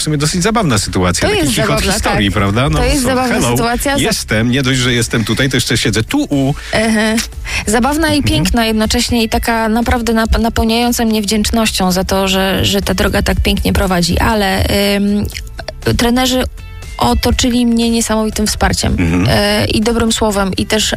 W sumie dosyć zabawna sytuacja. To Taki jest chichot zabawna, historii, tak. prawda? To jest zabawna sytuacja. Jestem, nie dość, że jestem tutaj, to jeszcze siedzę tu. Zabawna i piękna jednocześnie i taka naprawdę napełniająca mnie wdzięcznością za to, że ta droga tak pięknie prowadzi. Ale trenerzy otoczyli mnie niesamowitym wsparciem i dobrym słowem i też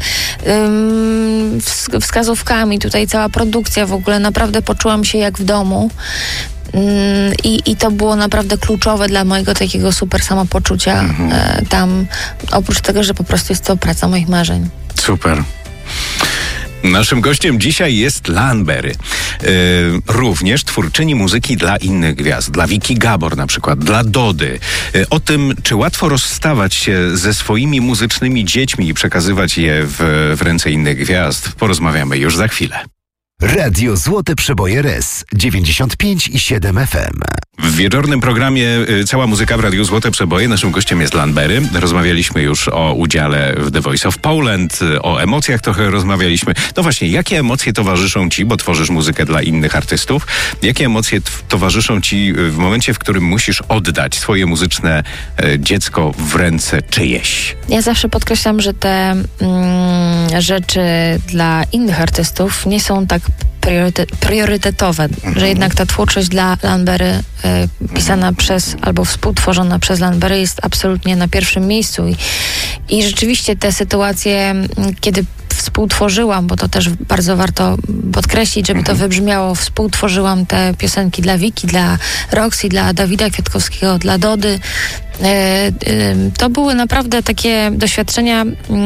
wskazówkami. Tutaj cała produkcja w ogóle, naprawdę poczułam się jak w domu. I to było naprawdę kluczowe dla mojego takiego super samopoczucia tam, oprócz tego, że po prostu jest to praca moich marzeń. Super. Naszym gościem dzisiaj jest Leanne Berry. Również twórczyni muzyki dla innych gwiazd. Dla Wiki Gabor na przykład, dla Dody. O tym, czy łatwo rozstawać się ze swoimi muzycznymi dziećmi i przekazywać je w ręce innych gwiazd, porozmawiamy już za chwilę. Radio Złote Przeboje RS 95,7 FM. W wieczornym programie Cała muzyka w Radiu Złote Przeboje. Naszym gościem jest Leanne Berry. Rozmawialiśmy już o udziale w The Voice of Poland, o emocjach trochę rozmawialiśmy. No właśnie, jakie emocje towarzyszą ci, bo tworzysz muzykę dla innych artystów, jakie emocje towarzyszą ci w momencie, w którym musisz oddać swoje muzyczne dziecko w ręce czyjeś? Ja zawsze podkreślam, że te rzeczy dla innych artystów nie są tak priorytetowe, że jednak ta twórczość dla Leanne Berry pisana przez albo współtworzona przez Leanne Berry jest absolutnie na pierwszym miejscu i rzeczywiście te sytuacje, kiedy współtworzyłam, bo to też bardzo warto podkreślić, żeby to wybrzmiało, współtworzyłam te piosenki dla Wiki, dla Roxy, dla Dawida Kwiatkowskiego, dla Dody. To były naprawdę takie doświadczenia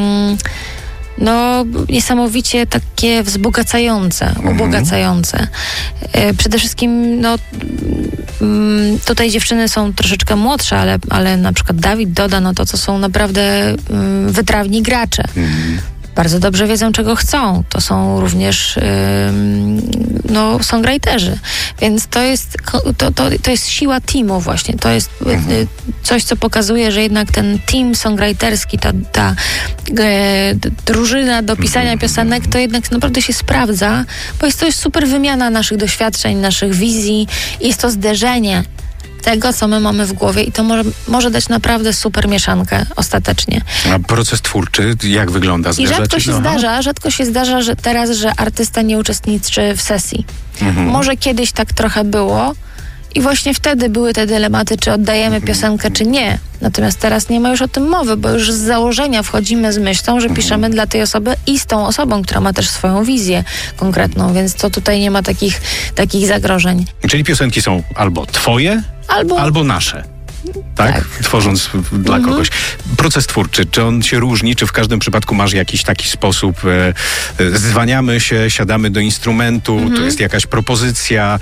niesamowicie takie wzbogacające, ubogacające. Przede wszystkim, tutaj dziewczyny są troszeczkę młodsze, ale na przykład Dawid, Doda, to są naprawdę wytrawni gracze. Bardzo dobrze wiedzą, czego chcą. To są również songwriterzy. Więc to jest siła teamu właśnie. To jest coś, co pokazuje, że jednak ten team songwriterski, ta drużyna do pisania piosenek, to jednak naprawdę się sprawdza, bo to jest super wymiana naszych doświadczeń, naszych wizji. Jest to zderzenie tego, co my mamy w głowie i to może dać naprawdę super mieszankę ostatecznie. A proces twórczy jak wygląda? I rzadko się zdarza, że artysta nie uczestniczy w sesji. Może kiedyś tak trochę było i właśnie wtedy były te dylematy, czy oddajemy piosenkę, czy nie. Natomiast teraz nie ma już o tym mowy, bo już z założenia wchodzimy z myślą, że piszemy dla tej osoby i z tą osobą, która ma też swoją wizję konkretną, więc to tutaj nie ma takich zagrożeń. Czyli piosenki są albo twoje, albo nasze. Tak? Tworząc dla kogoś. Proces twórczy, czy on się różni, czy w każdym przypadku masz jakiś taki sposób, zwaniamy się, siadamy do instrumentu, to jest jakaś propozycja,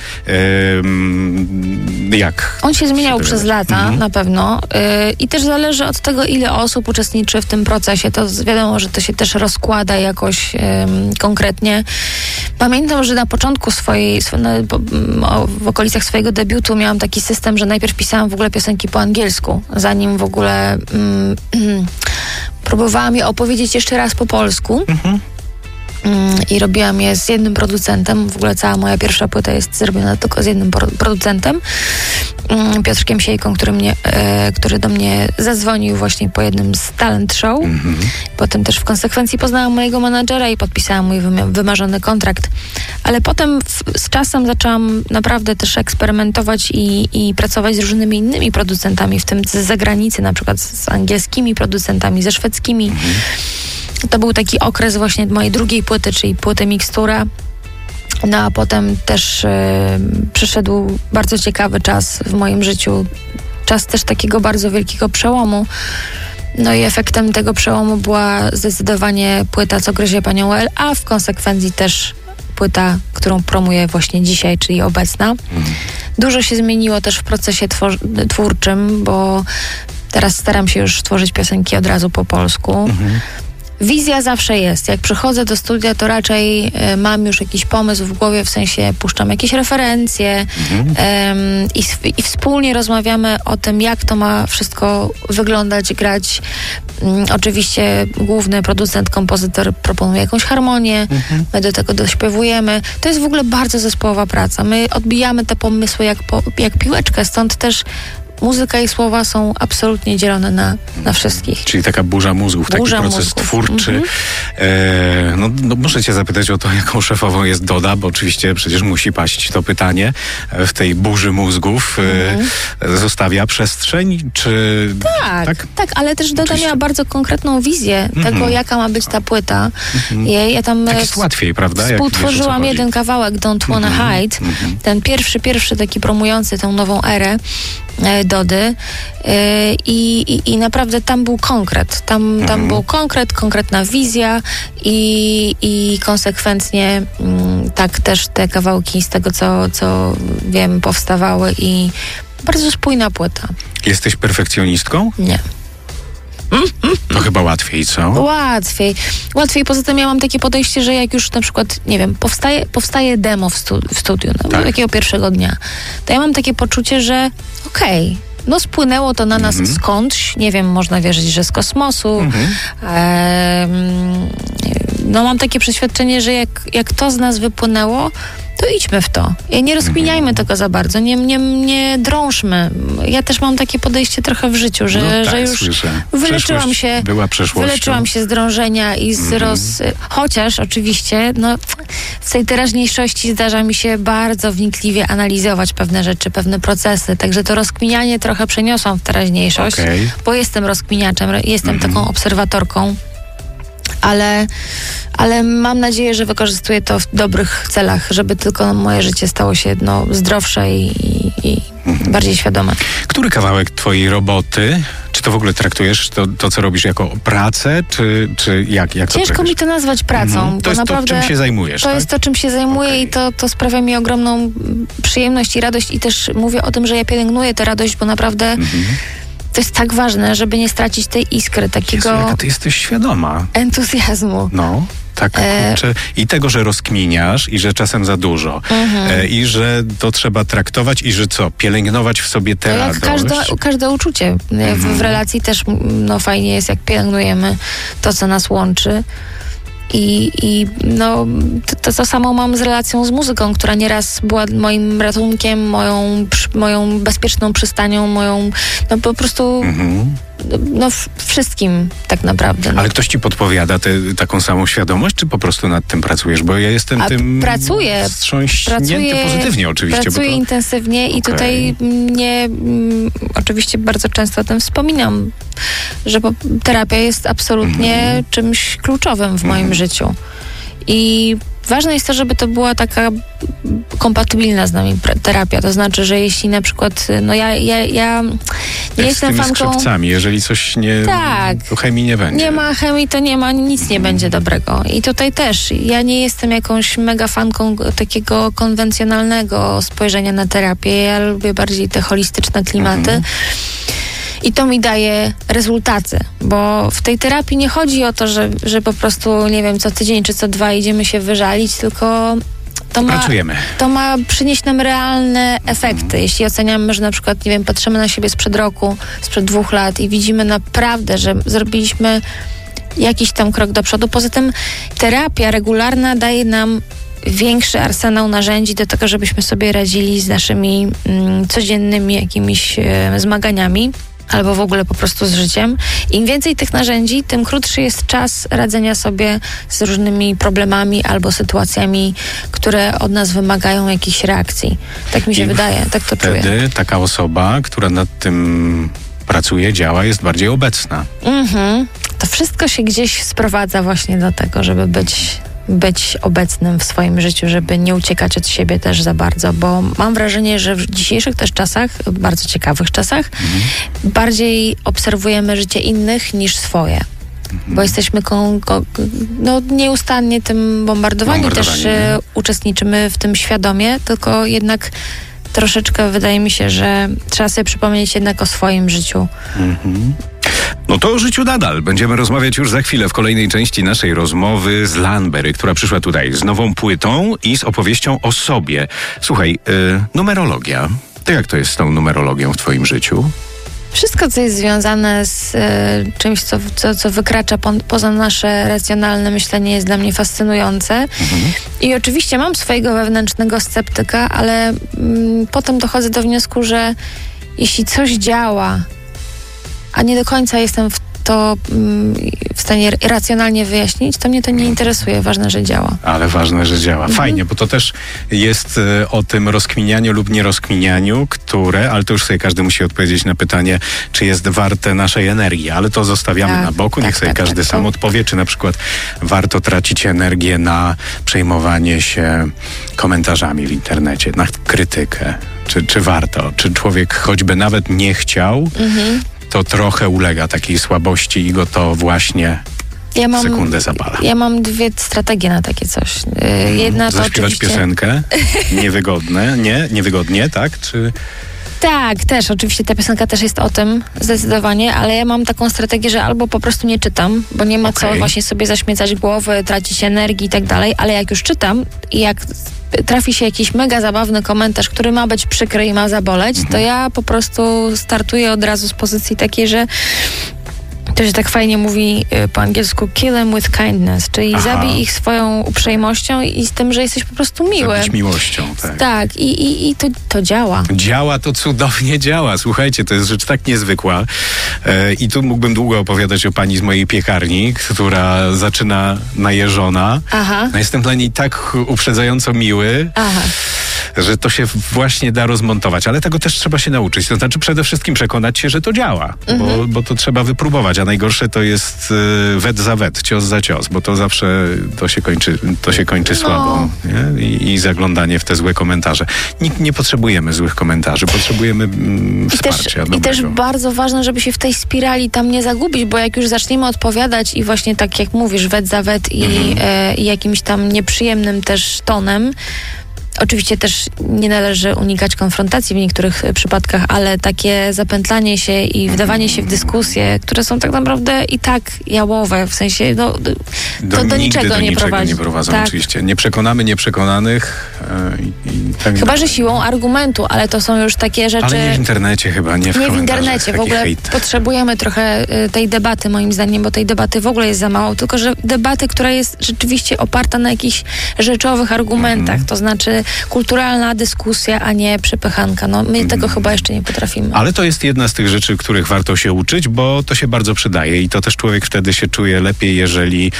jak? On się zmieniał przez lata, na pewno. I też zależy od tego, ile osób uczestniczy w tym procesie. To wiadomo, że to się też rozkłada jakoś konkretnie. Pamiętam, że na początku w okolicach swojego debiutu miałam taki system, że najpierw pisałam w ogóle piosenki po angielsku, zanim w ogóle próbowałam je opowiedzieć jeszcze raz po polsku. I robiłam je z jednym producentem. W ogóle cała moja pierwsza płyta jest zrobiona tylko z jednym producentem, Piotrkiem Siejką, który do mnie zadzwonił właśnie po jednym z talent show. Potem też w konsekwencji poznałam mojego menadżera i podpisałam mój wymarzony kontrakt. Ale potem z czasem zaczęłam naprawdę też eksperymentować i pracować z różnymi innymi producentami, w tym z zagranicy, na przykład z angielskimi producentami, ze szwedzkimi. To był taki okres właśnie mojej drugiej płyty, czyli płyty Mikstura. A potem też przyszedł bardzo ciekawy czas w moim życiu. Czas też takiego bardzo wielkiego przełomu. I efektem tego przełomu była zdecydowanie płyta Co gryzie panią L, a w konsekwencji też płyta, którą promuję właśnie dzisiaj, czyli obecna. Dużo się zmieniło też w procesie twórczym, bo teraz staram się już tworzyć piosenki od razu po polsku. Wizja zawsze jest. Jak przychodzę do studia, to raczej mam już jakiś pomysł w głowie, w sensie puszczam jakieś referencje i wspólnie rozmawiamy o tym, jak to ma wszystko wyglądać, grać. Oczywiście główny producent, kompozytor proponuje jakąś harmonię, my do tego dośpiewujemy. To jest w ogóle bardzo zespołowa praca. My odbijamy te pomysły jak piłeczkę, stąd też muzyka i słowa są absolutnie dzielone na wszystkich. Czyli taka burza mózgów, Burza taki proces mózgów. twórczy. No muszę cię zapytać o to, jaką szefową jest Doda, bo oczywiście przecież musi paść to pytanie. W tej burzy mózgów zostawia przestrzeń, czy... Tak, ale też Doda Oczywiście. miała bardzo konkretną wizję tego, jaka ma być ta płyta. Ja tam Tak jest łatwiej, prawda? Jak wiesz, o co współtworzyłam chodzi. jeden kawałek, Don't Wanna Hide. Ten pierwszy taki promujący tę nową erę Dody. I naprawdę tam był konkret. Tam był konkretna wizja i konsekwentnie tak też te kawałki z tego, co wiem, powstawały i bardzo spójna płyta. Jesteś perfekcjonistką? Nie. To chyba łatwiej, co? Łatwiej. Poza tym ja mam takie podejście, że jak już na przykład, nie wiem, powstaje demo w studiu, Tak. takiego pierwszego dnia, to ja mam takie poczucie, że okej, no spłynęło to na nas skądś, nie wiem, można wierzyć, że z kosmosu. No mam takie przeświadczenie, że jak to z nas wypłynęło, to idźmy w to. I nie rozkminiajmy tego za bardzo, nie drążmy. Ja też mam takie podejście trochę w życiu, że już słyszę. wyleczyłam się. Była przeszłością. Wyleczyłam się z drążenia i chociaż oczywiście, no w tej teraźniejszości zdarza mi się bardzo wnikliwie analizować pewne rzeczy, pewne procesy, także to rozkminianie trochę przeniosłam w teraźniejszość, bo jestem rozkminiaczem, jestem taką obserwatorką. Ale mam nadzieję, że wykorzystuję to w dobrych celach, żeby tylko moje życie stało się zdrowsze i bardziej świadome. Który kawałek twojej roboty, czy to w ogóle traktujesz to co robisz jako pracę, czy jak to Ciężko traktujesz? mi to nazwać pracą, To bo jest naprawdę to, czym się zajmujesz, to jest to, czym się zajmuję i to sprawia mi ogromną przyjemność i radość i też mówię o tym, że ja pielęgnuję tę radość, bo naprawdę to jest tak ważne, żeby nie stracić tej iskry, takiego Jezu, jaka ty jesteś świadoma. entuzjazmu. No, tak, kurczę. I tego, że rozkminiasz i że czasem za dużo. I że to trzeba traktować i że co? Pielęgnować w sobie tę Jak radość. każde uczucie. W relacji też fajnie jest, jak pielęgnujemy to, co nas łączy. I to samo mam z relacją z muzyką, która nieraz była moim ratunkiem, moją bezpieczną przystanią, moją po prostu wszystkim tak naprawdę. Ale ktoś ci podpowiada taką samą świadomość, czy po prostu nad tym pracujesz? Bo ja jestem tym wstrząśnięty pozytywnie oczywiście. Pracuję intensywnie i tutaj oczywiście bardzo często o tym wspominam, że terapia jest absolutnie czymś kluczowym w moim życiu. I ważne jest to, żeby to była taka kompatybilna z nami terapia. To znaczy, że jeśli na przykład, ja nie jestem fanką... z skrzepcami, jeżeli coś to chemii nie będzie. Nie ma chemii, to nic nie będzie dobrego. I tutaj też, ja nie jestem jakąś mega fanką takiego konwencjonalnego spojrzenia na terapię. Ja lubię bardziej te holistyczne klimaty. I to mi daje rezultaty, bo w tej terapii nie chodzi o to, że po prostu, nie wiem, co tydzień czy co 2 idziemy się wyżalić, tylko to ma przynieść nam realne efekty. Jeśli oceniamy, że na przykład, nie wiem, patrzymy na siebie sprzed roku, sprzed 2 lat i widzimy naprawdę, że zrobiliśmy jakiś tam krok do przodu. Poza tym terapia regularna daje nam większy arsenał narzędzi do tego, żebyśmy sobie radzili z naszymi codziennymi jakimiś zmaganiami albo w ogóle po prostu z życiem. Im więcej tych narzędzi, tym krótszy jest czas radzenia sobie z różnymi problemami albo sytuacjami, które od nas wymagają jakichś reakcji. Tak mi się wydaje, tak to czuję. Wtedy taka osoba, która nad tym pracuje, działa, jest bardziej obecna. To wszystko się gdzieś sprowadza właśnie do tego, żeby być obecnym w swoim życiu, żeby nie uciekać od siebie też za bardzo, bo mam wrażenie, że w dzisiejszych też czasach, bardzo ciekawych czasach, bardziej obserwujemy życie innych niż swoje. Bo jesteśmy nieustannie tym bombardowani. Też uczestniczymy w tym świadomie, tylko jednak troszeczkę wydaje mi się, że trzeba sobie przypomnieć jednak o swoim życiu. No to o życiu nadal. Będziemy rozmawiać już za chwilę w kolejnej części naszej rozmowy z Lanberry, która przyszła tutaj z nową płytą i z opowieścią o sobie. Słuchaj, numerologia. To jak to jest z tą numerologią w twoim życiu? Wszystko, co jest związane z czymś, co wykracza poza nasze racjonalne myślenie, jest dla mnie fascynujące. I oczywiście mam swojego wewnętrznego sceptyka, ale potem dochodzę do wniosku, że jeśli coś działa, a nie do końca jestem to w stanie racjonalnie wyjaśnić, to mnie to nie interesuje. Ważne, że działa. Ale ważne, że działa. Fajnie, bo to też jest o tym rozkminianiu lub nierozkminianiu, ale to już sobie każdy musi odpowiedzieć na pytanie, czy jest warte naszej energii, ale to zostawiamy na boku. Niech sobie każdy sam odpowie, czy na przykład warto tracić energię na przejmowanie się komentarzami w internecie, na krytykę. Czy warto? Czy człowiek choćby nawet nie chciał, to trochę ulega takiej słabości i go to właśnie sekundę zapala. Ja mam 2 strategie na takie coś. Jedna to zaśpiewać oczywiście... piosenkę niewygodnie, tak? Czy... Tak, też. Oczywiście ta piosenka też jest o tym zdecydowanie, ale ja mam taką strategię, że albo po prostu nie czytam, bo nie ma co właśnie sobie zaśmiecać głowy, tracić energii i tak dalej, ale jak już czytam i jak trafi się jakiś mega zabawny komentarz, który ma być przykry i ma zaboleć, to ja po prostu startuję od razu z pozycji takiej, że to się tak fajnie mówi po angielsku kill them with kindness, czyli zabij ich swoją uprzejmością i z tym, że jesteś po prostu miły. Zabić miłością, tak. Tak, i to działa. Działa, to cudownie działa. Słuchajcie, to jest rzecz tak niezwykła. I tu mógłbym długo opowiadać o pani z mojej piekarni, która zaczyna najeżona. No jestem dla niej tak uprzedzająco miły, że to się właśnie da rozmontować. Ale tego też trzeba się nauczyć. To znaczy przede wszystkim przekonać się, że to działa, bo to trzeba wypróbować. A najgorsze to jest wet za wet, cios za cios, bo to zawsze to się kończy słabo. Nie? I zaglądanie w te złe komentarze. Nie potrzebujemy złych komentarzy, potrzebujemy wsparcia. I też bardzo ważne, żeby się w tej spirali tam nie zagubić, bo jak już zaczniemy odpowiadać i właśnie tak jak mówisz, wet za wet i jakimś tam nieprzyjemnym też tonem, oczywiście też nie należy unikać konfrontacji w niektórych przypadkach, ale takie zapętlanie się i wdawanie się w dyskusje, które są tak naprawdę i tak jałowe, w sensie to do niczego nie prowadzi. Nie prowadzą, tak. Oczywiście. Nie przekonamy nieprzekonanych. Tak chyba, że siłą argumentu, ale to są już takie rzeczy... Ale nie w internecie chyba, nie w internecie. W ogóle potrzebujemy trochę tej debaty, moim zdaniem, bo tej debaty w ogóle jest za mało, tylko że debaty, która jest rzeczywiście oparta na jakichś rzeczowych argumentach, to znaczy kulturalna dyskusja, a nie przepychanka. My tego chyba jeszcze nie potrafimy. Ale to jest jedna z tych rzeczy, których warto się uczyć, bo to się bardzo przydaje i to też człowiek wtedy się czuje lepiej, jeżeli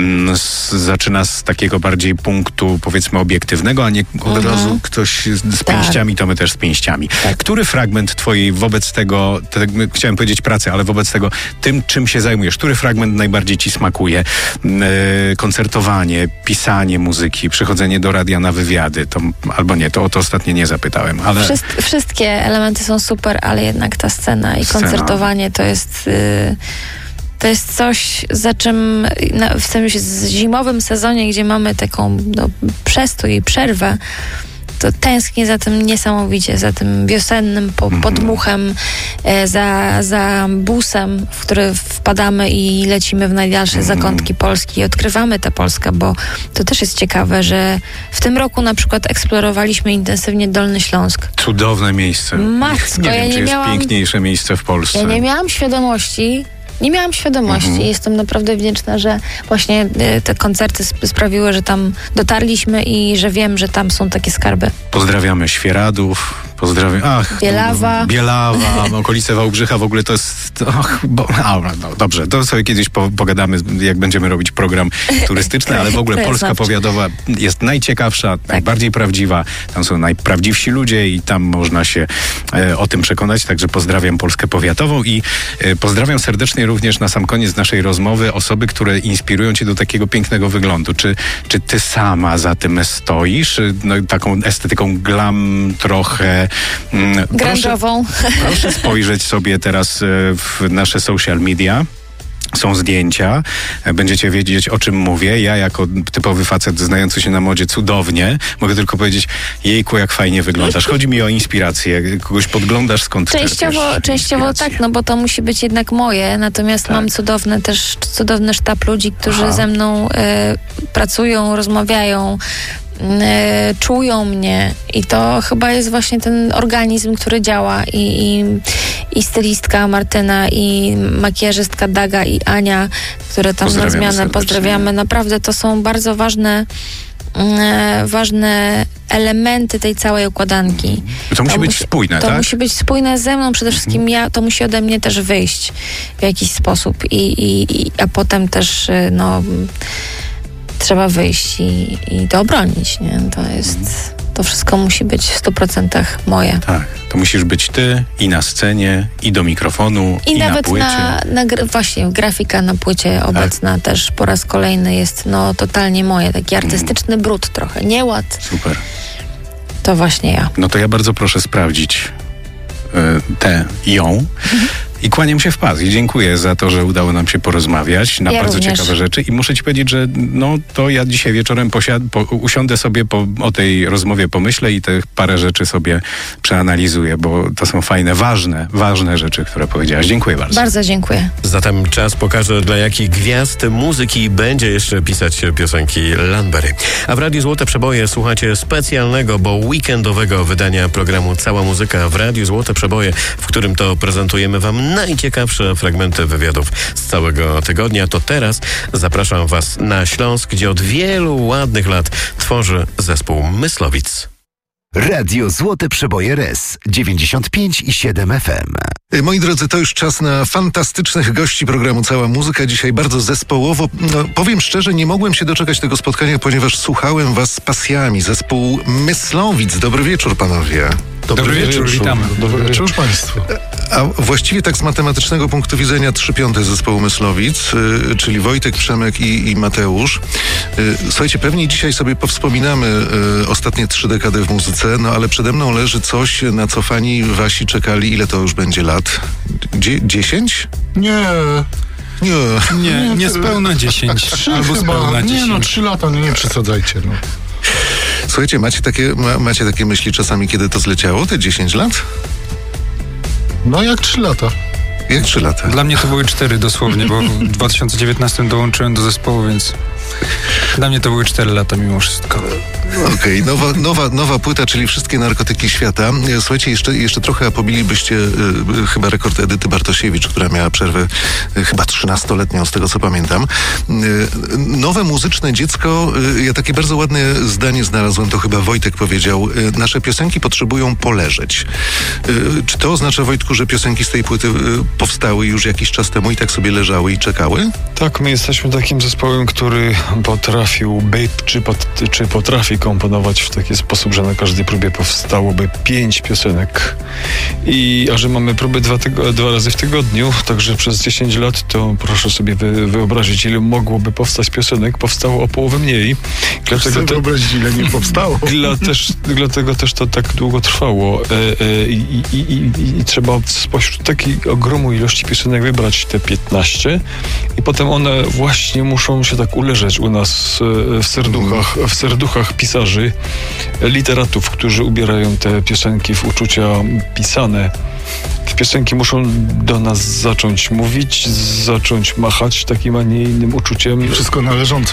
zaczyna z takiego bardziej punktu, powiedzmy, obiektywnego, a nie od razu ktoś z pięściami, to my też z pięściami. Tak. Który fragment twojej wobec tego, chciałem powiedzieć pracy, ale wobec tego, tym, czym się zajmujesz, który fragment najbardziej ci smakuje? Koncertowanie, pisanie muzyki, przychodzenie do radia na wywiady, to albo nie, to o to ostatnio nie zapytałem, ale... Wszystkie elementy są super, ale jednak ta scena i koncertowanie to jest coś, za czym w tym zimowym sezonie, gdzie mamy taką przestój i przerwę, to tęsknię za tym niesamowicie, za tym wiosennym podmuchem, za busem, w który wpadamy i lecimy w najdalsze zakątki Polski i odkrywamy tę Polskę, bo to też jest ciekawe, że w tym roku na przykład eksplorowaliśmy intensywnie Dolny Śląsk. Cudowne miejsce. Matko, nie wiem, czy jest piękniejsze miejsce w Polsce. Ja nie miałam świadomości. Jestem naprawdę wdzięczna, że właśnie te koncerty sprawiły, że tam dotarliśmy i że wiem, że tam są takie skarby. Pozdrawiamy Świeradów, Bielawa, okolice Wałbrzycha, w ogóle to jest... dobrze, to sobie kiedyś pogadamy, jak będziemy robić program turystyczny, ale w ogóle Polska powiatowa jest najciekawsza, najbardziej prawdziwa, tam są najprawdziwsi ludzie i tam można się o tym przekonać, także pozdrawiam Polskę powiatową i pozdrawiam serdecznie również na sam koniec naszej rozmowy osoby, które inspirują cię do takiego pięknego wyglądu. Czy ty sama za tym stoisz? Taką estetyką glam trochę... grunge'ową. Proszę spojrzeć sobie teraz w nasze social media. Są zdjęcia, będziecie wiedzieć, o czym mówię. Ja jako typowy facet znający się na modzie cudownie, mogę tylko powiedzieć, jejku, jak fajnie wyglądasz. Chodzi mi o inspirację. Kogoś podglądasz, skąd Częściowo tak, bo to musi być jednak moje. Natomiast mam cudowny sztab ludzi, którzy ze mną pracują, rozmawiają, czują mnie i to chyba jest właśnie ten organizm, który działa i stylistka Martyna i makijażystka Daga i Ania, które tam na zmianę pozdrawiamy. Naprawdę to są bardzo ważne ważne elementy tej całej układanki. To musi być spójne, to tak? musi być spójne ze mną przede wszystkim. To musi ode mnie też wyjść w jakiś sposób a potem też trzeba wyjść i to obronić, nie? To wszystko musi być w 100% moje. Tak, to musisz być ty i na scenie, i do mikrofonu, i nawet na płycie. Właśnie grafika na płycie obecna też po raz kolejny jest totalnie moje. Taki artystyczny brud trochę, nieład. Super. To właśnie ja. No to ja bardzo proszę sprawdzić ją. I kłaniam się w pas i dziękuję za to, że udało nam się porozmawiać na bardzo również. ciekawe rzeczy. I muszę ci powiedzieć, że to ja dzisiaj wieczorem usiądę sobie, o tej rozmowie pomyślę i te parę rzeczy sobie przeanalizuję, bo to są fajne, ważne rzeczy, które powiedziałaś. Dziękuję bardzo. Bardzo dziękuję. Zatem czas pokaże, dla jakich gwiazd muzyki będzie jeszcze pisać piosenki Landberry. A w Radiu Złote Przeboje słuchacie specjalnego, bo weekendowego wydania programu Cała Muzyka w Radiu Złote Przeboje, w którym to prezentujemy wam najciekawsze fragmenty wywiadów z całego tygodnia. To teraz zapraszam was na Śląsk, gdzie od wielu ładnych lat tworzy zespół Myslowic. Radio Złote Przeboje RS 95,7 FM. Moi drodzy, to już czas na fantastycznych gości programu Cała Muzyka. Dzisiaj bardzo zespołowo. Powiem szczerze, nie mogłem się doczekać tego spotkania, ponieważ słuchałem was z pasjami. Zespół Myslowic. Dobry wieczór, panowie. Dobry wieczór, witamy. Dobry wieczór państwu. A właściwie tak z matematycznego punktu widzenia 3/5 zespołu Myslowic, czyli Wojtek, Przemek i Mateusz. Słuchajcie, pewnie dzisiaj sobie powspominamy ostatnie 3 dekady w muzyce, ale przede mną leży coś, na co fani wasi czekali. Ile to już będzie lat? 10? Nie, niespełna 10. Albo spełna 10. Nie, 3 lata, nie przesadzajcie. Słuchajcie, macie takie myśli czasami, kiedy to zleciało, te 10 lat? Jak 3 lata. Jak 3 lata? Dla mnie to były 4 dosłownie, bo w 2019 dołączyłem do zespołu, więc dla mnie to były 4 lata mimo wszystko. Okej, nowa płyta, czyli wszystkie narkotyki świata. Słuchajcie, jeszcze trochę pobilibyście chyba rekord Edyty Bartosiewicz, która miała przerwę chyba 13-letnią, z tego co pamiętam. Nowe muzyczne dziecko, ja takie bardzo ładne zdanie znalazłem, to chyba Wojtek powiedział, nasze piosenki potrzebują poleżeć. Czy to oznacza, Wojtku, że piosenki z tej płyty powstały już jakiś czas temu i tak sobie leżały i czekały? Tak, my jesteśmy takim zespołem, który potrafiłby, czy potrafi komponować w taki sposób, że na każdej próbie powstałoby 5 piosenek. A że mamy próby 2 razy w tygodniu, także przez 10 lat, to proszę sobie wyobrazić, ile mogłoby powstać piosenek. Powstało o połowę mniej. Dlatego wyobrazić, ile nie powstało. Dlatego też to tak długo trwało. I trzeba spośród takiej ogromu ilości piosenek wybrać te 15 i potem one właśnie muszą się tak uleżeć u nas w serduchach pisarzy, literatów, którzy ubierają te piosenki w uczucia pisane. Te piosenki muszą do nas zacząć mówić, zacząć machać takim, a nie innym uczuciem. I wszystko należąco.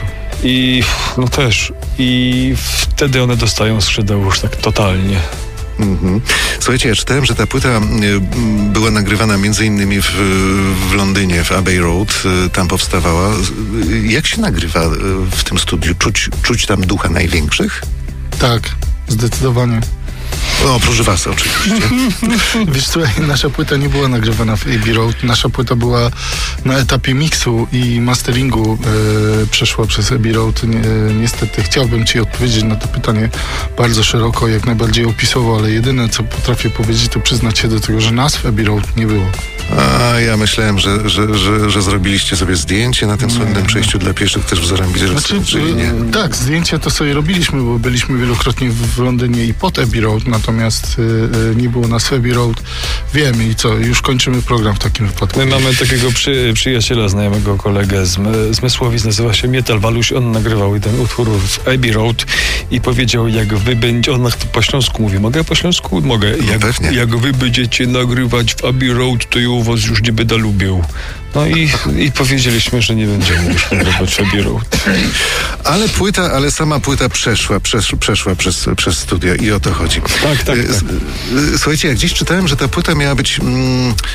I wtedy one dostają skrzydeł już tak totalnie. Słuchajcie, ja czytałem, że ta płyta była nagrywana między innymi w Londynie, w Abbey Road, tam powstawała. Jak się nagrywa w tym studiu? Czuć tam ducha największych? Tak, zdecydowanie. Oprócz was oczywiście. Wiesz, słuchaj, nasza płyta nie była nagrywana w Abbey Road. Nasza płyta była na etapie miksu i masteringu, przeszła przez Abbey Road. Niestety chciałbym ci odpowiedzieć na to pytanie bardzo szeroko, jak najbardziej opisowo, ale jedyne, co potrafię powiedzieć, to przyznać się do tego, że nas w Abbey Road nie było. A ja myślałem, że zrobiliście sobie zdjęcie na tym słynnym przejściu dla pieszych też wzorem Bidzierskiego, czyli nie? Tak, zdjęcia to sobie robiliśmy, bo byliśmy wielokrotnie w Londynie i pod Abbey Road, natomiast nie było nas w Abbey Road. Wiemy i co, już kończymy program w takim wypadku. My mamy takiego przyjaciela, znajomego kolegę z Mysłowic, nazywa się Mietal Waluś, on nagrywał ten utwór w Abbey Road i powiedział, jak wy będzie, on po śląsku mówi, mogę po śląsku? Mogę. Jak wy będziecie nagrywać w Abbey Road, to ja was już nie będę lubił. No i powiedzieliśmy, że nie będziemy już nagrywać w Abbey Road. Ale sama płyta przeszła przez studia i o to chodzi. Tak. Słuchajcie, jak gdzieś czytałem, że ta płyta miała być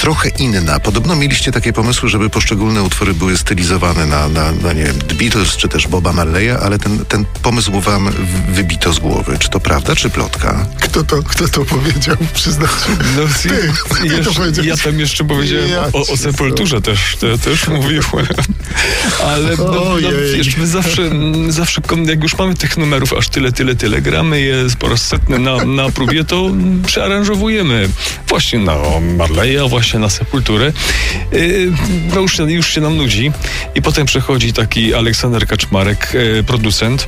trochę inna. Podobno mieliście takie pomysły, żeby poszczególne utwory były stylizowane na nie wiem, The Beatles czy też Boba Marleya, ale ten pomysł wam wybito z głowy. Czy to prawda, czy plotka? Kto to powiedział? Przyznać. No, powiedziałeś. ja tam jeszcze powiedziałem o Sepulturze też mówiłem. Ale wiesz, my zawsze jak już mamy tych numerów aż tyle, gramy je po raz setny na próbie, to przearanżowujemy właśnie na Marleya, właśnie na Sepulturę. No już się nam nudzi. I potem przychodzi taki Aleksander Kaczmarek, producent,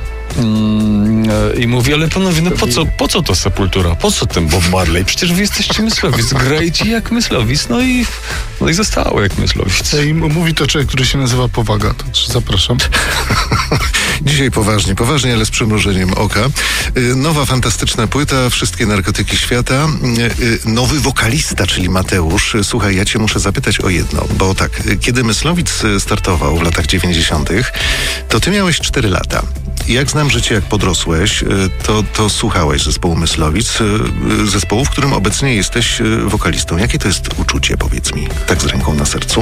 i mówi, ale panowie, no po co to Sepultura? Po co ten Bob Marley? Przecież wy jesteście Myslowic, grajcie jak Myslowic. No i zostało jak Myslowic. I mówi to człowiek, który się nazywa Powaga, to zapraszam. Dzisiaj poważnie, ale z przymrużeniem oka. Nowa, fantastyczna płyta, wszystkie narkotyki świata. Nowy wokalista, czyli Mateusz. Słuchaj, ja cię muszę zapytać o jedno, bo tak, kiedy Myslowic startował w latach 90., to ty miałeś 4 lata. Jak znam życie, jak podrosłeś, to słuchałeś zespołu Myslowic, zespołu, w którym obecnie jesteś wokalistą. Jakie to jest uczucie, powiedz mi, tak z ręką na sercu?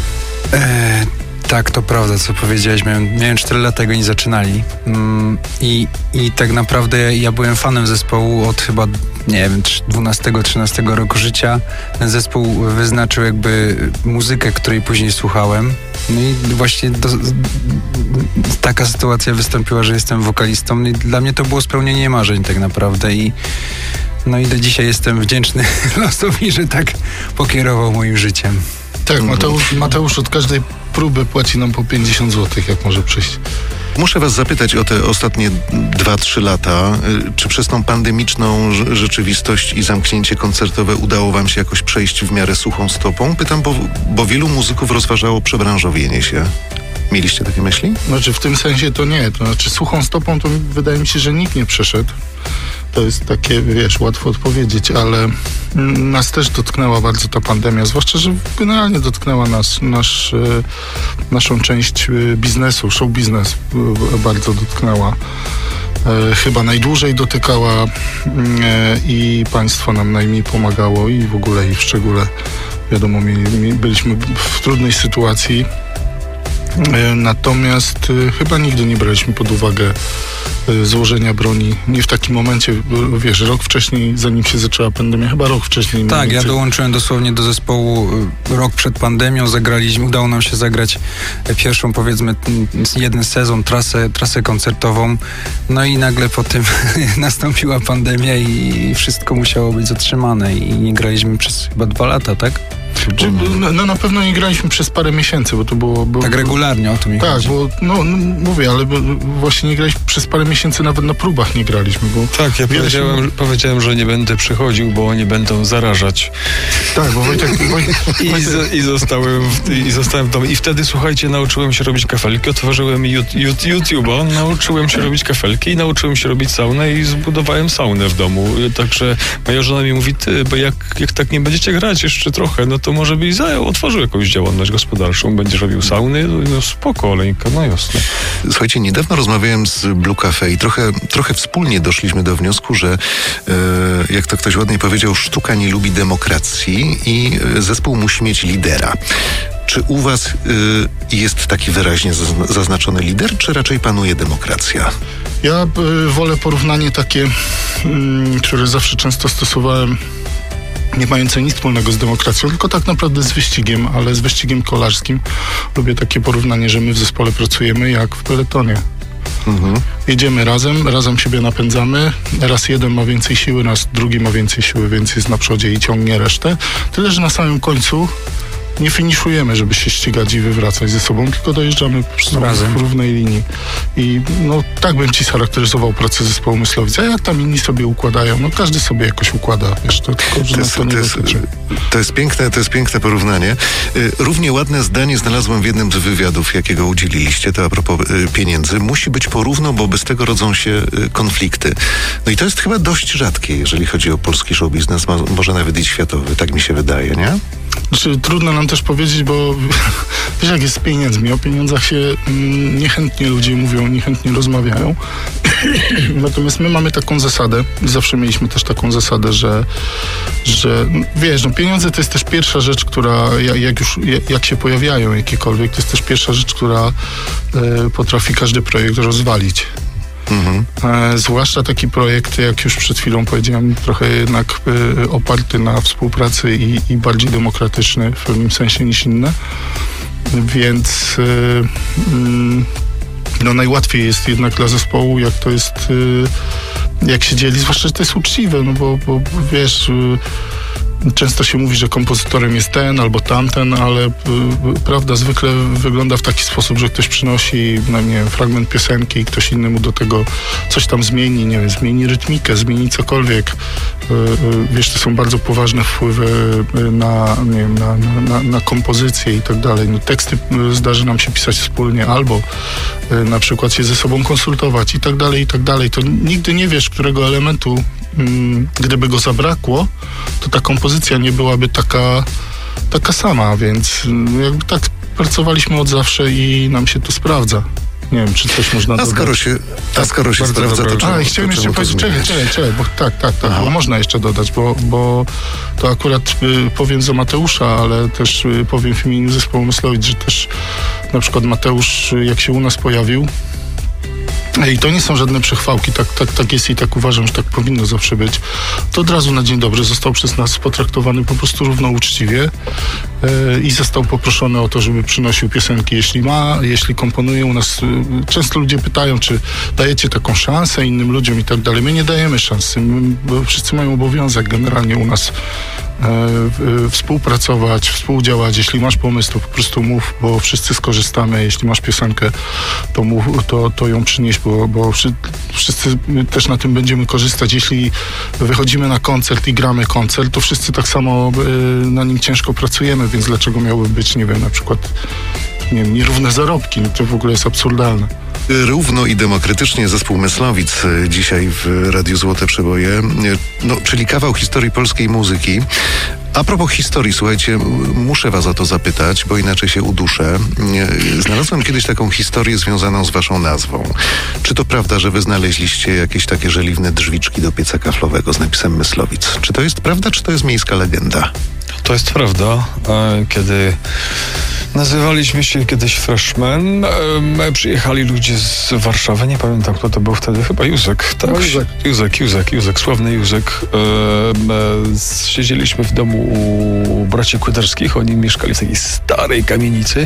Tak, to prawda, co powiedziałeś. Miałem 4 lata, jak oni zaczynali. I tak naprawdę ja byłem fanem zespołu od chyba, nie wiem, 12-13 roku życia. Ten zespół wyznaczył jakby muzykę, której później słuchałem. No i właśnie taka sytuacja wystąpiła, że jestem wokalistą. No i dla mnie to było spełnienie marzeń tak naprawdę. I do dzisiaj jestem wdzięczny losowi, że tak pokierował moim życiem. Tak, Mateusz od każdej próby płaci nam po 50 zł, jak może przyjść. Muszę was zapytać o te ostatnie 2-3 lata. Czy przez tą pandemiczną rzeczywistość i zamknięcie koncertowe udało wam się jakoś przejść w miarę suchą stopą? Pytam, bo wielu muzyków rozważało przebranżowienie się. Mieliście takie myśli? Znaczy w tym sensie to nie. To znaczy suchą stopą to wydaje mi się, że nikt nie przeszedł. To jest takie, łatwo odpowiedzieć, ale nas też dotknęła bardzo ta pandemia, zwłaszcza, że generalnie dotknęła naszą część biznesu, show biznes bardzo dotknęła. Chyba najdłużej dotykała i państwo nam najmniej pomagało i w ogóle i w szczególe, wiadomo, byliśmy w trudnej sytuacji. Natomiast chyba nigdy nie braliśmy pod uwagę złożenia broni. Nie w takim momencie, rok wcześniej, zanim się zaczęła pandemia, chyba rok wcześniej. Tak, ja dołączyłem dosłownie do zespołu rok przed pandemią, udało nam się zagrać pierwszą, powiedzmy, jeden sezon, trasę koncertową, no i nagle po tym nastąpiła pandemia i wszystko musiało być zatrzymane i nie graliśmy przez chyba 2 lata, tak? No na pewno nie graliśmy przez parę miesięcy, bo to było... Tak regularnie o tym tak, chodzi. bo mówię, ale właśnie nie graliśmy przez parę miesięcy, nawet na próbach nie graliśmy, bo... Tak, ja powiedziałem, że nie będę przychodził, bo oni będą zarażać. Tak, bo Wojtek... I zostałem w domu. I wtedy, słuchajcie, nauczyłem się robić kafelki, otworzyłem YouTube'a, nauczyłem się robić kafelki i nauczyłem się robić saunę i zbudowałem saunę w domu. Także moja żona mi mówi, bo jak tak nie będziecie grać jeszcze trochę, no to może byś otworzył jakąś działalność gospodarczą, będziesz robił sauny, no spoko, Oleńka, no jasne. Słuchajcie, niedawno rozmawiałem z Blue Cafe i trochę wspólnie doszliśmy do wniosku, że jak to ktoś ładnie powiedział, sztuka nie lubi demokracji i zespół musi mieć lidera. Czy u was jest taki wyraźnie zaznaczony lider, czy raczej panuje demokracja? Ja wolę porównanie takie, które zawsze często stosowałem, nie mające nic wspólnego z demokracją, tylko tak naprawdę z wyścigiem, ale z wyścigiem kolarskim. Lubię takie porównanie, że my w zespole pracujemy jak w peletonie. Jedziemy razem siebie napędzamy. Raz jeden ma więcej siły, raz drugi ma więcej siły, więc jest na przodzie i ciągnie resztę. Tyle, że na samym końcu nie finiszujemy, żeby się ścigać i wywracać ze sobą, tylko dojeżdżamy po prostu w równej linii. I tak bym ci scharakteryzował pracę zespołu Myslowic. A jak tam inni sobie układają? Każdy sobie jakoś układa. Tylko, że to jest piękne porównanie. Równie ładne zdanie znalazłem w jednym z wywiadów, jakiego udzieliliście, to a propos pieniędzy. Musi być porówno, bo bez tego rodzą się konflikty. No i to jest chyba dość rzadkie, jeżeli chodzi o polski show biznes, może nawet i światowy, tak mi się wydaje, nie? Znaczy, trudno nam też powiedzieć, bo wiesz, jak jest z pieniędzmi. O pieniądzach się niechętnie ludzie mówią, niechętnie rozmawiają. Natomiast my mamy taką zasadę, i zawsze mieliśmy też taką zasadę, że wiesz, no pieniądze to jest też pierwsza rzecz, która jak się pojawiają jakiekolwiek, to jest też pierwsza rzecz, która potrafi każdy projekt rozwalić. Zwłaszcza taki projekt, jak już przed chwilą powiedziałem, trochę jednak oparty na współpracy i bardziej demokratyczny w pewnym sensie niż inne. Więc no najłatwiej jest jednak dla zespołu, jak to jest, jak się dzieli, zwłaszcza, że to jest uczciwe, no bo wiesz, często się mówi, że kompozytorem jest ten albo tamten, ale prawda zwykle wygląda w taki sposób, że ktoś przynosi, no nie wiem, fragment piosenki i ktoś inny mu do tego coś tam zmieni, nie wiem, zmieni rytmikę, zmieni cokolwiek. Wiesz, to są bardzo poważne wpływy na kompozycję i tak dalej. No, teksty zdarzy nam się pisać wspólnie albo na przykład się ze sobą konsultować i tak dalej, i tak dalej. To nigdy nie wiesz, którego elementu, gdyby go zabrakło, to ta kompozycja nie byłaby taka sama, więc jakby tak pracowaliśmy od zawsze i nam się to sprawdza. Nie wiem, czy coś można dodać. A skoro się sprawdza, to czemu? Chciałem jeszcze powiedzieć, czekaj, bo tak, bo można jeszcze dodać, bo to akurat powiem za Mateusza, ale też powiem w imieniu zespołu Myslowic, że też na przykład Mateusz, jak się u nas pojawił, i to nie są żadne przechwałki, tak jest i tak uważam, że tak powinno zawsze być. To od razu na dzień dobry został przez nas potraktowany po prostu równo uczciwie i został poproszony o to, żeby przynosił piosenki, jeśli komponuje u nas. Często ludzie pytają, czy dajecie taką szansę innym ludziom i tak dalej. My nie dajemy szansy, bo wszyscy mają obowiązek generalnie u nas współpracować, współdziałać. Jeśli masz pomysł, to po prostu mów, bo wszyscy skorzystamy. Jeśli masz piosenkę, to mów, to ją przynieś, bo wszyscy też na tym będziemy korzystać. Jeśli wychodzimy na koncert i gramy koncert, to wszyscy tak samo na nim ciężko pracujemy, więc dlaczego miałyby być, nie wiem, na przykład nierówne zarobki? No to w ogóle jest absurdalne. Równo i demokratycznie zespół Myslowic dzisiaj w Radiu Złote Przeboje, czyli kawał historii polskiej muzyki. A propos historii, słuchajcie, muszę was o to zapytać, bo inaczej się uduszę. Znalazłem kiedyś taką historię związaną z waszą nazwą. Czy to prawda, że wy znaleźliście jakieś takie żeliwne drzwiczki do pieca kaflowego z napisem Myslowic? Czy to jest prawda, czy to jest miejska legenda? To jest prawda. Kiedy nazywaliśmy się kiedyś Freshmen, przyjechali ludzie z Warszawy, nie pamiętam kto to był wtedy, chyba Józek, tak? Józek, sławny Józek. Siedzieliśmy w domu u braci Kłyderskich, oni mieszkali w takiej starej kamienicy.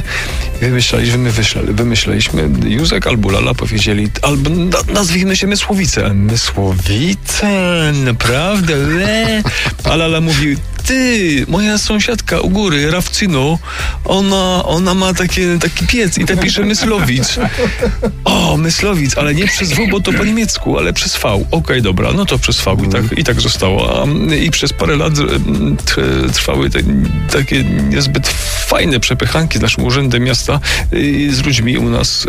Wymyśleliśmy Józek albo Lala powiedzieli, albo nazwijmy się Mysłowice. Mysłowice, naprawdę? A Lala mówi, ty, moja sąsiadka u góry, Rawcyno, ona ma taki piec i napisze Myslowic. O, Myslowic, ale nie przez W, bo to po niemiecku, ale przez V. Okej, dobra, no to przez V i tak zostało. I przez parę lat trwały takie niezbyt fajne przepychanki z naszym urzędem miasta z ludźmi u nas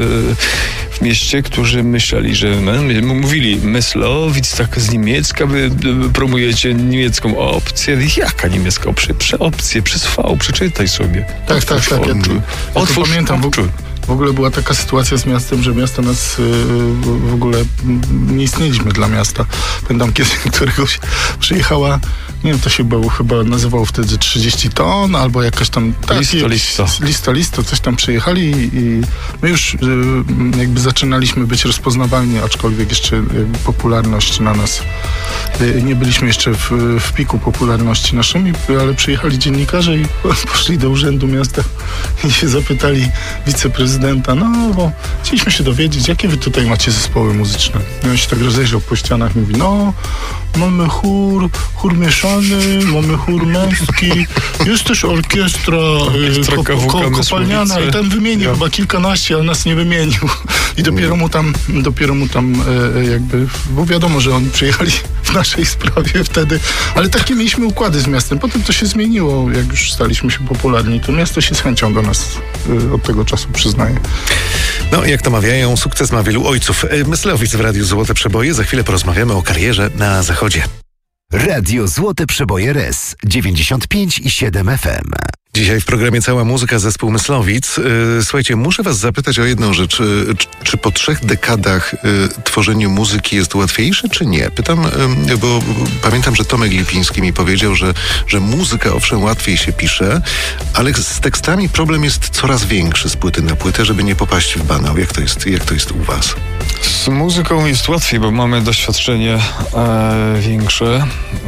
w mieście, którzy myśleli, że mówili Myslowic, tak z niemiecka, wy promujecie niemiecką opcję. Jaka niemiecka opcję? Przez V, przeczytaj sobie. Tak. Ja to pamiętam. W ogóle była taka sytuacja z miastem, że miasto nas w ogóle nie istnieliśmy dla miasta. Pamiętam, kiedy któregoś przyjechała, nie wiem, to się chyba nazywało wtedy 30 ton, albo jakaś tam... Lista, coś tam przyjechali i my już jakby zaczynaliśmy być rozpoznawalni, aczkolwiek jeszcze jakby popularność na nas. Nie byliśmy jeszcze w piku popularności naszym, ale przyjechali dziennikarze i poszli do urzędu miasta i się zapytali wiceprezydenta, bo chcieliśmy się dowiedzieć, jakie wy tutaj macie zespoły muzyczne. I on się tak rozejrzał po ścianach i mówi, mamy chór mieszany, mamy chór męski, jest też orkiestra kopalniana i tam wymienił chyba kilkanaście, ale nas nie wymienił. I dopiero mu tam jakby, bo wiadomo, że oni przyjechali w naszej sprawie wtedy, ale takie mieliśmy układy z miastem. Potem to się zmieniło, jak już staliśmy się popularni, to miasto się z chęcią do nas od tego czasu przyznaje. Jak to mawiają, sukces ma wielu ojców. Myslowic w Radiu Złote Przeboje. Za chwilę porozmawiamy o karierze na Zachodzie. Radio Złote Przeboje RS 95,7 FM. Dzisiaj w programie Cała Muzyka, zespół Myslowic. Słuchajcie, muszę was zapytać o jedną rzecz. Czy po 3 dekadach tworzeniu muzyki jest łatwiejsze, czy nie? Pytam, bo pamiętam, że Tomek Lipiński mi powiedział, że muzyka owszem łatwiej się pisze, ale z tekstami problem jest coraz większy z płyty na płytę, żeby nie popaść w banał. Jak to jest u was? Z muzyką jest łatwiej, bo mamy doświadczenie większe.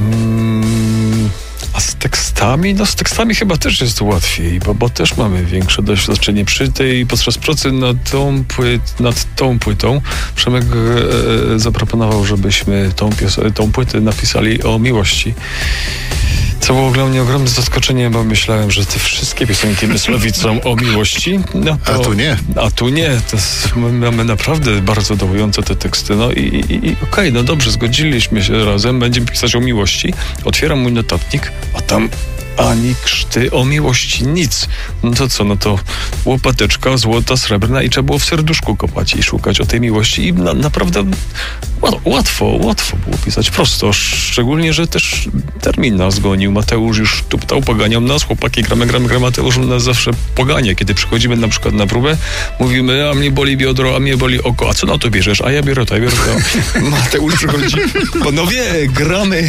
A z tekstami? No z tekstami chyba też jest łatwiej, bo też mamy większe doświadczenie. Podczas pracy nad tą płytą Przemek zaproponował, żebyśmy tą płytę napisali o miłości. Co było dla mnie ogromne zaskoczenie, bo myślałem, że te wszystkie piosenki Myslowic są o miłości. No to, a tu nie. Mamy naprawdę bardzo dołujące te teksty. No i okej, no dobrze, zgodziliśmy się razem, będziemy pisać o miłości. Otwieram mój notatnik, a tam ani krzty o miłości, nic. No to co, no to łopateczka złota, srebrna i trzeba było w serduszku kopać i szukać o tej miłości i naprawdę łatwo było pisać prosto, szczególnie, że też termin nas gonił. Mateusz już tuptał, poganiał nas, chłopaki gramy, Mateusz nas zawsze pogania. Kiedy przychodzimy na przykład na próbę, mówimy, a mnie boli biodro, a mnie boli oko, a co na to bierzesz? A ja biorę to. Mateusz przychodzi, panowie, gramy.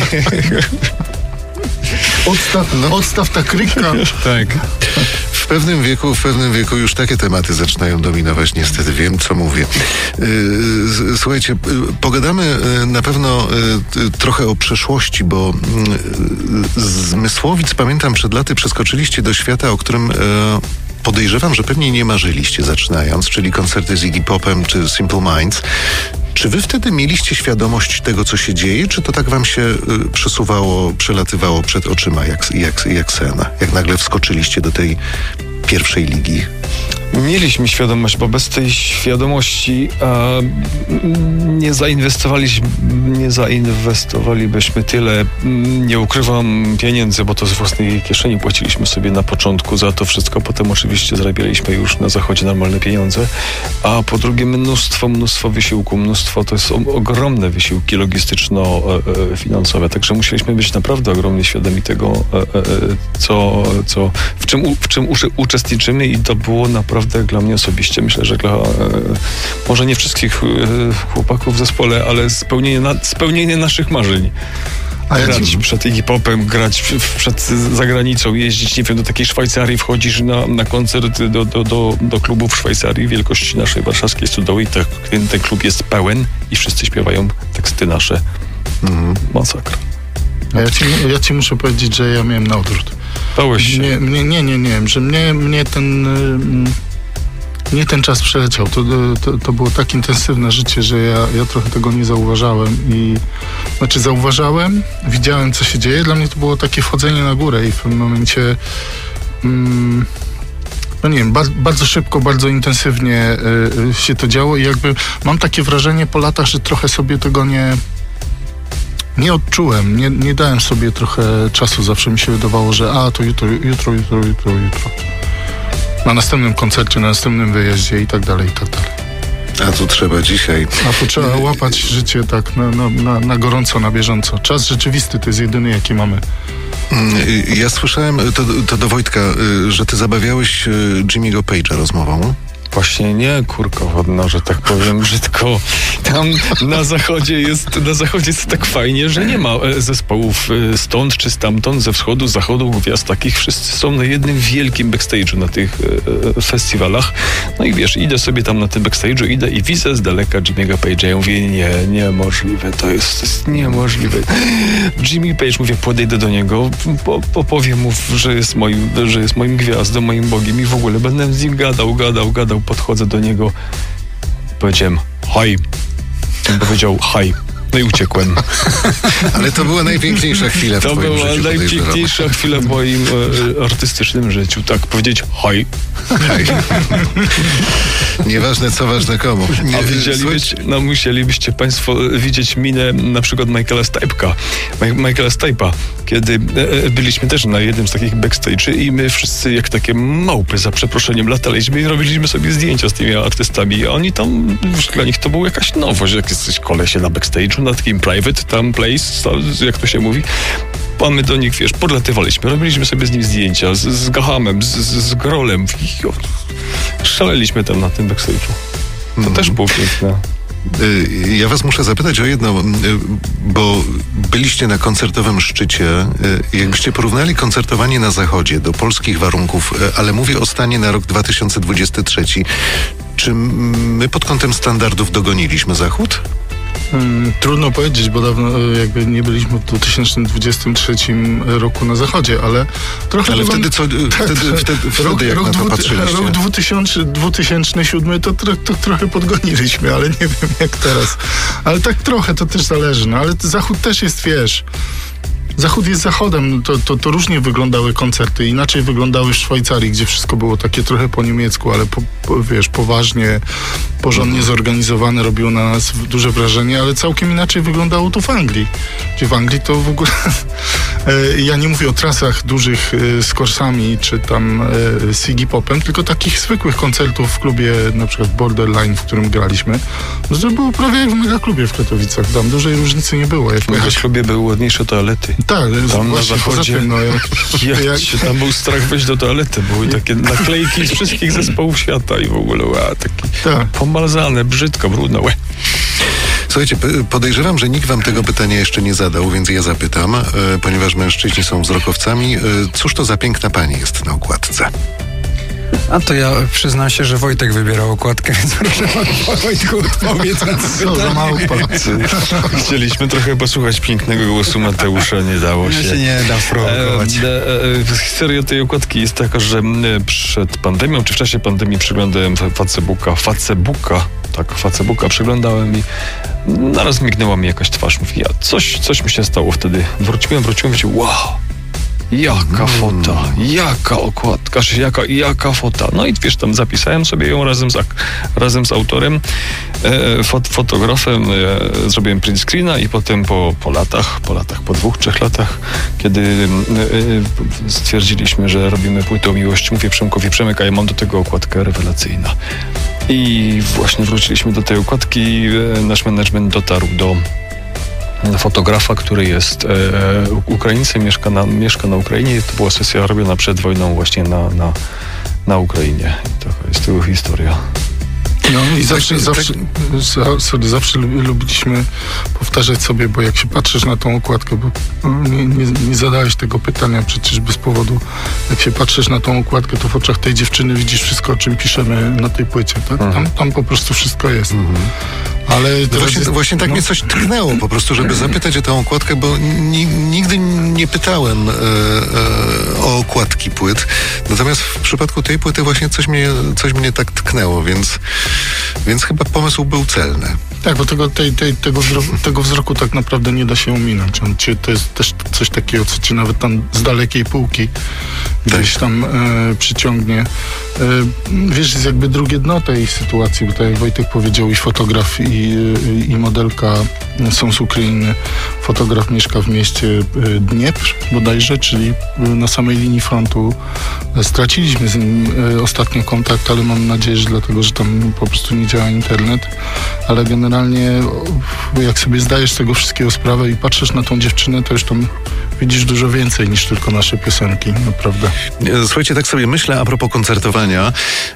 Odstaw ta kryka. Tak. W pewnym wieku już takie tematy zaczynają dominować, niestety wiem, co mówię. Słuchajcie, pogadamy na pewno trochę o przeszłości, bo z Mysłowic, pamiętam, przed laty przeskoczyliście do świata, o którym podejrzewam, że pewnie nie marzyliście zaczynając, czyli koncerty z Iggy Popem czy Simple Minds. Czy wy wtedy mieliście świadomość tego, co się dzieje, czy to tak wam się przelatywało przed oczyma jak sen? Jak nagle wskoczyliście do tej pierwszej ligi? Mieliśmy świadomość, bo bez tej świadomości nie zainwestowalibyśmy tyle, nie ukrywam, pieniędzy, bo to z własnej kieszeni płaciliśmy sobie na początku za to wszystko, potem oczywiście zarabialiśmy już na zachodzie normalne pieniądze, a po drugie mnóstwo wysiłku, to są ogromne wysiłki logistyczno-finansowe, także musieliśmy być naprawdę ogromnie świadomi tego, w czym uczestniczymy i to było naprawdę dla mnie osobiście, myślę, że dla może nie wszystkich chłopaków w zespole, ale spełnienie naszych marzeń. Grać przed Iggy Popem, grać przed zagranicą, jeździć, nie wiem, do takiej Szwajcarii, wchodzisz na koncert do klubu w Szwajcarii wielkości naszej warszawskiej stodoły i ten klub jest pełen i wszyscy śpiewają teksty nasze. Masakra. A ja ci muszę powiedzieć, że ja miałem na odwrót. Bałeś się? Nie, że mnie ten czas przeleciał. To było tak intensywne życie, że ja trochę tego nie zauważałem. Zauważałem, widziałem, co się dzieje. Dla mnie to było takie wchodzenie na górę i w pewnym momencie bardzo szybko, bardzo intensywnie się to działo i jakby mam takie wrażenie po latach, że trochę sobie tego nie odczułem, nie dałem sobie trochę czasu. Zawsze mi się wydawało, że to jutro. Na następnym koncercie, na następnym wyjeździe i tak dalej. A tu trzeba dzisiaj. A tu trzeba łapać życie tak na gorąco, na bieżąco. Czas rzeczywisty to jest jedyny, jaki mamy. Ja słyszałem, to do Wojtka, że ty zabawiałeś Jimmy'ego Page'a rozmową. Właśnie nie kurka wodna, że tak powiem brzydko. Tam na zachodzie jest tak fajnie, że nie ma zespołów stąd czy stamtąd, ze wschodu, z zachodu, gwiazd takich. Wszyscy są na jednym wielkim backstage'u na tych festiwalach. No i wiesz, idę sobie tam na tym backstage'u, i widzę z daleka Jimmy'ego Page'a. Ja mówię, niemożliwe, to jest niemożliwe. Jimmy Page, mówię, podejdę do niego, powiem mu, że jest moim gwiazdą, moim Bogiem i w ogóle będę z nim gadał. Podchodzę do niego, powiedziałem hi. On powiedział hi. No i uciekłem. Ale to była najpiękniejsza chwila w twoim życiu. To była najpiękniejsza chwila w moim artystycznym życiu. Tak, powiedzieć hi. Nieważne co, ważne komu. A musielibyście państwo widzieć minę na przykład Michaela Stipe'a, kiedy byliśmy też na jednym z takich backstage'y i my wszyscy jak takie małpy, za przeproszeniem, lataliśmy i robiliśmy sobie zdjęcia z tymi artystami. A oni tam, dla nich to była jakaś nowość, jak jesteś kolesie na backstage'u. byliśmy na takim private tam place, jak to się mówi. A my do nich, podlatywaliśmy, robiliśmy sobie z nim zdjęcia, z Gahamem, z Grolem. Szaleliśmy tam na tym backstage'u. To też było piękne. Ja was muszę zapytać o jedno, bo byliście na koncertowym szczycie. Jakbyście porównali koncertowanie na Zachodzie do polskich warunków, ale mówię o stanie na rok 2023, czy my pod kątem standardów dogoniliśmy Zachód? Trudno powiedzieć, bo dawno jakby nie byliśmy w 2023 roku na Zachodzie, ale trochę... Ale wtedy co? Wtedy jak na to patrzyliście? Rok 2007 to trochę podgoniliśmy, ale nie wiem jak teraz. Ale tak trochę, to też zależy. No, ale Zachód też jest, Zachód jest Zachodem, to różnie wyglądały koncerty, inaczej wyglądały w Szwajcarii, gdzie wszystko było takie trochę po niemiecku, ale poważnie, porządnie zorganizowane, robiło na nas duże wrażenie, ale całkiem inaczej wyglądało to w Anglii. Gdzie w Anglii to w ogóle, ja nie mówię o trasach dużych z Corsami, czy tam z Iggy Popem, tylko takich zwykłych koncertów w klubie, na przykład Borderline, w którym graliśmy. No to było prawie jak w megaklubie w Katowicach, tam dużej różnicy nie było. W megaklubie były ładniejsze toalety. Tak, tam na Zachodzie. Tam był strach wejść do toalety. Były takie naklejki z wszystkich zespołów świata i w ogóle takie pomazane, brzydko, brudno. Słuchajcie, podejrzewam, że nikt wam tego pytania jeszcze nie zadał, więc ja zapytam, ponieważ mężczyźni są wzrokowcami. Cóż to za piękna pani jest na okładce? A to ja przyznam się, że Wojtek wybierał okładkę, więc proszę Wojtku, odpowiedz na to pytanie. Chcieliśmy trochę posłuchać pięknego głosu Mateusza, nie dało się. Ja się nie da sprowokować. Historia tej okładki jest taka, że przed pandemią, czy w czasie pandemii przeglądałem Facebooka przeglądałem i naraz mignęła mi jakaś twarz. Mówię, coś mi się stało wtedy. Wróciłem, mówię, wow. Jaka fota, jaka okładka, jaka fota. No i tam zapisałem sobie ją razem z autorem, fotografem, zrobiłem print screena i potem po latach, po 2-3 latach, kiedy stwierdziliśmy, że robimy płytę Miłość, mówię Przemkowi, Przemek, a ja mam do tego okładkę rewelacyjna. I właśnie wróciliśmy do tej okładki, nasz management dotarł do fotografa, który jest Ukraińcem, mieszka na Ukrainie. To była sesja robiona przed wojną właśnie na Ukrainie. I taka jest tego historia. No i zawsze lubiliśmy powtarzać sobie, bo jak się patrzysz na tą okładkę, bo nie zadałeś tego pytania przecież bez powodu, jak się patrzysz na tą okładkę, to w oczach tej dziewczyny widzisz wszystko, o czym piszemy na tej płycie, tak? Tam po prostu wszystko jest. Ale właśnie tak mnie coś tknęło po prostu, żeby zapytać o tę okładkę, bo nigdy nie pytałem o okładki płyt. Natomiast w przypadku tej płyty właśnie coś mnie tak tknęło, więc chyba pomysł był celny. Tak, bo tego wzroku tak naprawdę nie da się ominąć. To jest też coś takiego, co cię nawet tam z dalekiej półki gdzieś tam przyciągnie. Wiesz, jest jakby drugie dno tej sytuacji, bo tak jak Wojtek powiedział, i fotograf, i modelka są z Ukrainy. Fotograf mieszka w mieście Dniepr bodajże, czyli na samej linii frontu. Straciliśmy z nim ostatnio kontakt, ale mam nadzieję, że dlatego, że tam po prostu nie działa internet. Ale generalnie jak sobie zdajesz z tego wszystkiego sprawę i patrzysz na tą dziewczynę, to już tam widzisz dużo więcej niż tylko nasze piosenki, naprawdę. Słuchajcie, tak sobie myślę a propos koncertowania,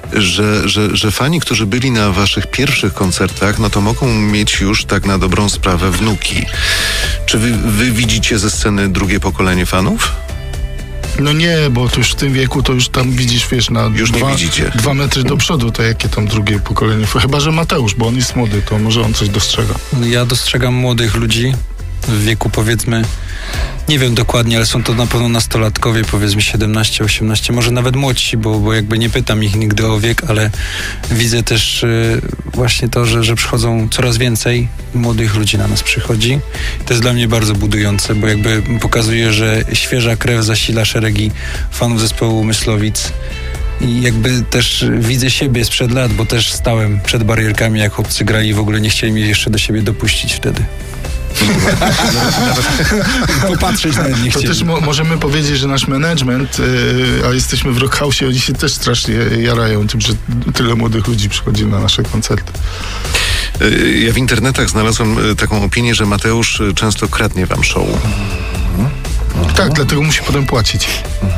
że fani, którzy byli na waszych pierwszych koncertach, no to mogą mieć już tak na dobrą sprawę wnuki. Czy wy widzicie ze sceny drugie pokolenie fanów? No nie, bo to już w tym wieku to już tam widzisz, wiesz, na już 2 metry do przodu, to jakie tam drugie pokolenie. Chyba że Mateusz, bo on jest młody, to może on coś dostrzega. Ja dostrzegam młodych ludzi w wieku, powiedzmy, nie wiem dokładnie, ale są to na pewno nastolatkowie, powiedzmy 17, 18, może nawet młodsi, bo jakby nie pytam ich nigdy o wiek, ale widzę też właśnie to, że przychodzą coraz więcej młodych ludzi na nas przychodzi. To jest dla mnie bardzo budujące, bo jakby pokazuje, że świeża krew zasila szeregi fanów zespołu Myslowic. I jakby też widzę siebie sprzed lat, bo też stałem przed barierkami, jak chłopcy grali i w ogóle nie chcieli mnie jeszcze do siebie dopuścić wtedy. Popatrzeć nawet nie chcieli. To też możemy powiedzieć, że nasz management, a jesteśmy w Rock House, oni się też strasznie jarają tym, że tyle młodych ludzi przychodzi na nasze koncerty. Ja w internetach znalazłem taką opinię, że Mateusz często kradnie wam show. Tak, dlatego musi potem płacić.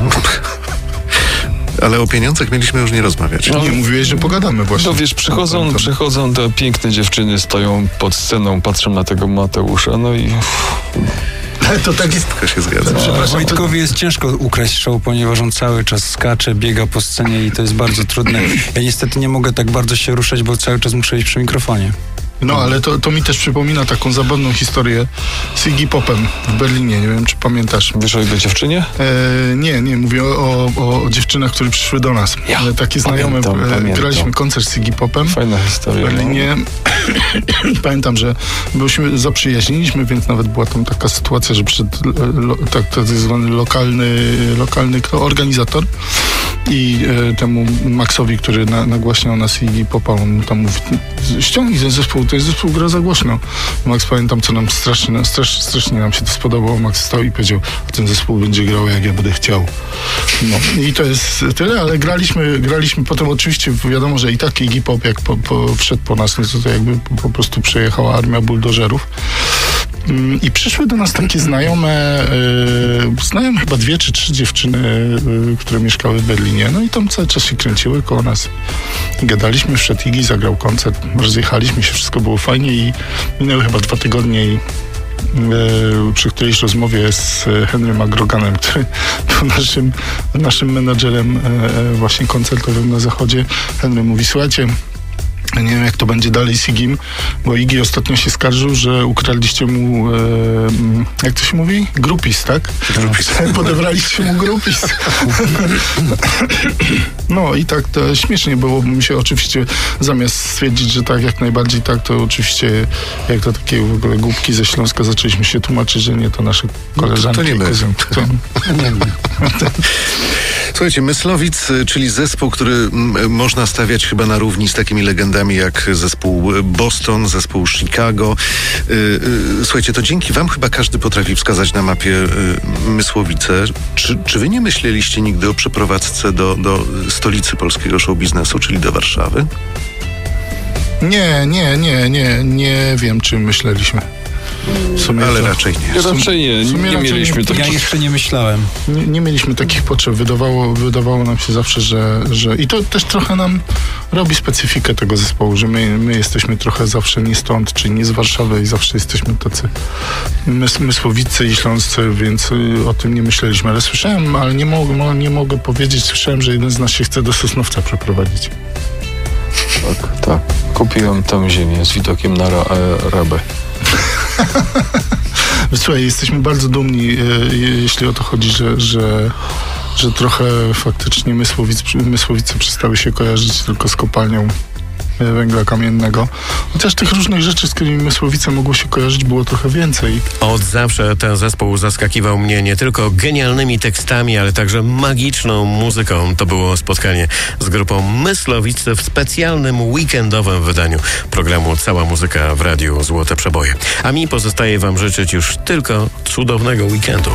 Ale o pieniądzach mieliśmy już nie rozmawiać. Nie, mówiłeś, że pogadamy właśnie. No wiesz, przychodzą te piękne dziewczyny, stoją pod sceną, patrzą na tego Mateusza, no i... To tak jest. Tylko się zgadza. Wojtkowi jest ciężko ukraść show, ponieważ on cały czas skacze, biega po scenie i to jest bardzo trudne. Ja niestety nie mogę tak bardzo się ruszać, bo cały czas muszę być przy mikrofonie. No, ale to mi też przypomina taką zabawną historię z Iggy Popem w Berlinie. Nie wiem, czy pamiętasz. Wiesz o jego dziewczynie? Nie, mówię o dziewczynach, które przyszły do nas. Ale takie znajome. Pamiętam. Graliśmy koncert z Iggy Popem Fajna historia. w Berlinie. Pamiętam, że zaprzyjaźniliśmy, więc nawet była tam taka sytuacja, że przyszedł tak zwany lokalny organizator i temu Maxowi, który nagłaśniał nas Iggy Popa, on tam mówi, ściągnij ten zespół, to jest zespół gra za głośno. Max, pamiętam, co nam strasznie nam się to spodobało. Max stał i powiedział, a ten zespół będzie grał, jak ja będę chciał. No i to jest tyle, ale graliśmy potem oczywiście, wiadomo, że i tak Iggy Pop, jak wszedł po nas, no to jakby po prostu przejechała armia buldożerów. I przyszły do nas takie znajome chyba 2 czy 3 dziewczyny, które mieszkały w Berlinie. No i tam cały czas się kręciły koło nas. I gadaliśmy, wszedł Iggy, zagrał koncert, rozjechaliśmy się, wszystko było fajnie i minęły chyba 2 tygodnie i przy którejś rozmowie z Henrym Agroganem, który był naszym menadżerem właśnie koncertowym na zachodzie, Henry mówi, słuchajcie, nie wiem, jak to będzie dalej z Iggim, bo Iggy ostatnio się skarżył, że ukradliście mu, jak to się mówi? Grupis, tak? Grupis. Podebraliście mu grupis. No i tak to śmiesznie było, mi się oczywiście, zamiast stwierdzić, że tak, jak najbardziej tak, to oczywiście, jak to takie w ogóle głupki ze Śląska, zaczęliśmy się tłumaczyć, że nie, to nasze koleżanki. To nie my. Nie my. Słuchajcie, Myslowic, czyli zespół, który można stawiać chyba na równi z takimi legendami jak zespół Boston, zespół Chicago. Słuchajcie, to dzięki wam chyba każdy potrafi wskazać na mapie Mysłowice. Czy wy nie myśleliście nigdy o przeprowadzce do stolicy polskiego show biznesu, czyli do Warszawy? Nie wiem, czy myśleliśmy. Ale raczej nie. Raczej nie mieliśmy Ja jeszcze nie myślałem. Nie mieliśmy takich potrzeb. Wydawało nam się zawsze, że... I to też trochę nam robi specyfikę tego zespołu, że my jesteśmy trochę zawsze nie stąd, czyli nie z Warszawy i zawsze jesteśmy tacy mysłowicy i śląscy, więc o tym nie myśleliśmy. Ale słyszałem, ale nie mogę powiedzieć, słyszałem, że jeden z nas się chce do Sosnowca przeprowadzić. Tak. Kupiłem tam ziemię z widokiem na Rabę. Słuchaj, jesteśmy bardzo dumni, jeśli o to chodzi, że trochę faktycznie Mysłowice przestały się kojarzyć tylko z kopalnią węgla kamiennego. Chociaż tych różnych rzeczy, z którymi Mysłowice mogło się kojarzyć, było trochę więcej. Od zawsze ten zespół zaskakiwał mnie nie tylko genialnymi tekstami, ale także magiczną muzyką. To było spotkanie z grupą Myslowice w specjalnym weekendowym wydaniu programu Cała Muzyka w Radiu Złote Przeboje. A mi pozostaje wam życzyć już tylko cudownego weekendu.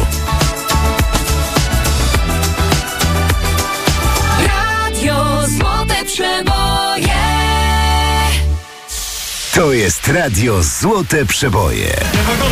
Radio Złote Przeboje. To jest Radio Złote Przeboje.